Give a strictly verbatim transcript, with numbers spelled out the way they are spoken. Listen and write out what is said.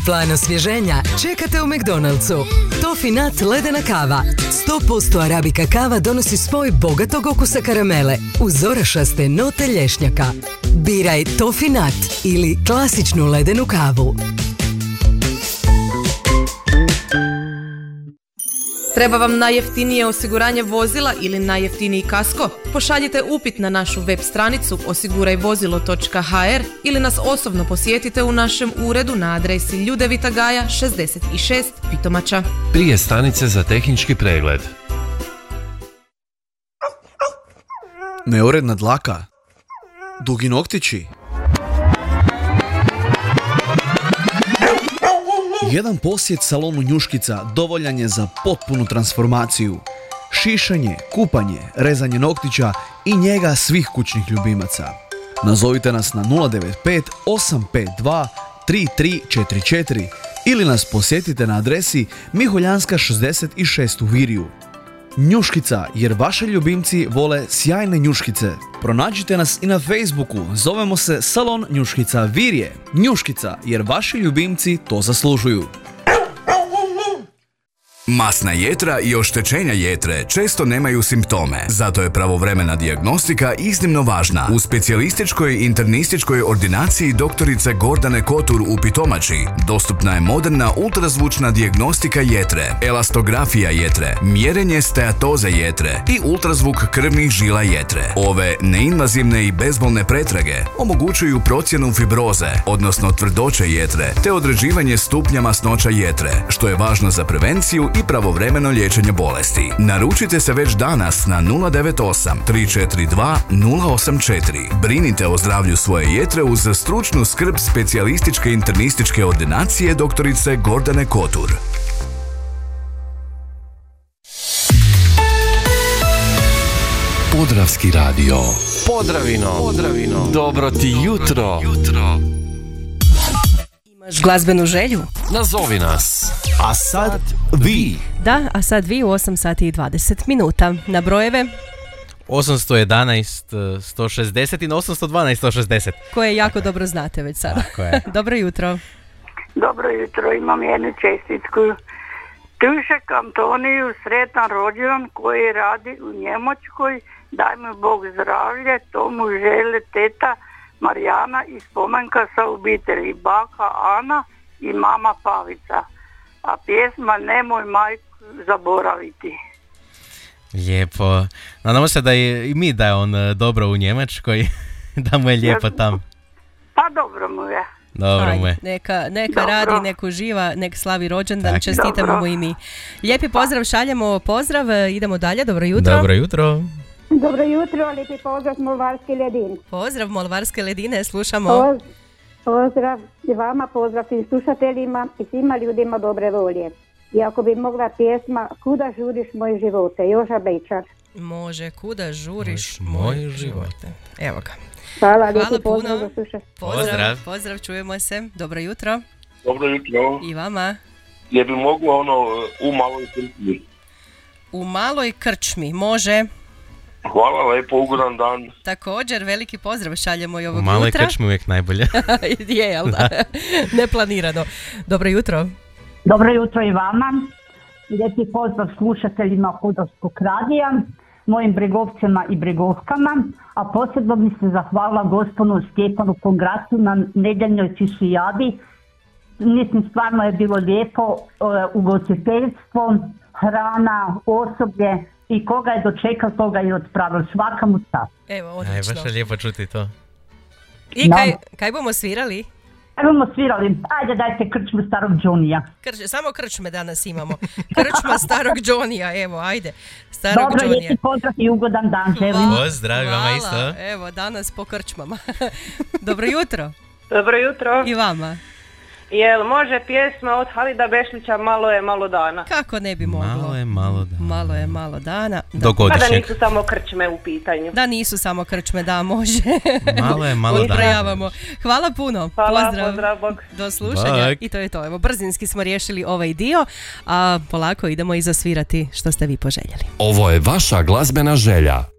Plan osvježenja čekate u McDonald'su. Toffee Nut ledena kava. sto posto arabika kava donosi svoj bogatog okusa karamele uz orašaste note lješnjaka. Biraj Toffee Nut ili klasičnu ledenu kavu. Treba vam najjeftinije osiguranje vozila ili najjeftiniji kasko? Pošaljite upit na našu web stranicu osigurajvozilo točka ha er ili nas osobno posjetite u našem uredu na adresi Ljudevita Gaja šezdeset šest Pitomača. Prije stanice za tehnički pregled. Neuredna dlaka, dugi noktići. Jedan posjet salonu Njuškica dovoljan je za potpunu transformaciju. Šišanje, kupanje, rezanje noktića i njega svih kućnih ljubimaca. Nazovite nas na nula devet pet osam pet dva tri tri četiri četiri ili nas posjetite na adresi Miholjanska šezdeset šest u Virju. Njuškica, jer vaši ljubimci vole sjajne njuškice. Pronađite nas i na Facebooku, zovemo se Salon Njuškica Virje. Njuškica, jer vaši ljubimci to zaslužuju. Masna jetra i oštećenja jetre često nemaju simptome, zato je pravovremena dijagnostika iznimno važna. U specijalističkoj internističkoj ordinaciji doktorice Gordane Kotur u Pitomači dostupna je moderna ultrazvučna dijagnostika jetre, elastografija jetre, mjerenje steatoze jetre i ultrazvuk krvnih žila jetre. Ove neinvazivne i bezbolne pretrage omogućuju procjenu fibroze, odnosno tvrdoće jetre, te određivanje stupnja masnoća jetre, što je važno za prevenciju i pravovremeno liječenje bolesti. Naručite se već danas na nula devet osam tri četiri dva nula osam četiri. Brinite o zdravlju svoje jetre uz stručnu skrb specijalističke internističke ordinacije doktorice Gordane Kotur. Podravski radio. Podravino. Podravino. Dobro ti jutro. Jutro. Imaš glazbenu želju? Nazovi nas. A sad vi. Da, a sad vi u osam sati i dvadeset minuta. Na brojeve osamsto jedanaest sto šezdeset i na osamsto dvanaest sto šezdeset. koje jako dobro znate već sada. Dobro jutro. Dobro jutro, imam jednu čestitku. Tušek Antoniju, sretan rođendan koji radi u Njemačkoj. Daj mu Bog zdravlje, to mu žele teta Marijana i spomenka sa obitelji, baka Ana i mama Pavica. A pjesma Nemoj majku zaboraviti. Lijepo. Nadamo se da je i mi da je on dobro u Njemačkoj, da mu je lijepo tam. Pa dobro mu je. Dobro mu je. Neka, neka radi, nek uživa, nek slavi rođendan, čestitamo mu i mi. Lijepi pozdrav, šaljemo pozdrav, idemo dalje, dobro jutro. Dobro jutro. Dobro jutro, lijepi pozdrav Molvarske ledine. Pozdrav Molvarske ledine, slušamo. Poz, pozdrav i vama, pozdrav svim slušateljima i svima ljudima dobre volje. I ako bi mogla pjesma Kuda žuriš moje živote, Joža Bejčar. Može, kuda žuriš moje živote. Evo ga. Hvala, Hvala puno. Pozdrav, pozdrav, pozdrav. Pozdrav, čujemo se. Dobro jutro. Dobro jutro. I vama. Je bi moglo ono u maloj krčmi? U maloj krčmi, može. Hvala, lepo, ugodan dan. Također, veliki pozdrav šaljemo i ovog jutra. U maloj jutra. krčmi uvijek najbolje. Je, jel da? Neplanirano. Dobro jutro. Dobro jutro i vama. Lijepi pozdrav slušateljima Podravskog radija, mojim bregovcima i bregovkama, a posebno mi se zahvala gospodinu Stjepanu Kongratu na nedjeljnoj čišijadi. Mislim, stvarno je bilo lijepo, ugostiteljstvo, hrana, osoblje i koga je dočekao, toga je odpravio. Svaka mu čast. Evo, odlično. Aj, baš je lijepo čuti to. I kaj, kaj bomo svirali? Kaj bomo svirali? Ajde, dajte krčmu starog Johnnyja. Krč, samo krčme danas imamo. Krčma starog Johnnyja, evo, ajde. Starog Dobro, Johnnyja. lijepi pozdrav i ugodan dan želim. Pozdrav, vama isto. Evo, danas po krčmama. Dobro jutro. Dobro jutro. I vama. Jel može pjesma od Halida Bešlića Malo je malo dana? Kako ne bi moglo? Malo je malo dana. Malo je malo dana. Do godišnjeg. Pa da nisu samo krčme u pitanju. Da nisu samo krčme, da može. Malo je malo dana. Ubrajavamo. Hvala puno. Hvala, pozdrav. pozdrav, bog. Do slušanja. Bak. I to je to. Evo, brzinski smo riješili ovaj dio, a polako idemo i zasvirati što ste vi poželjeli. Ovo je vaša glazbena želja.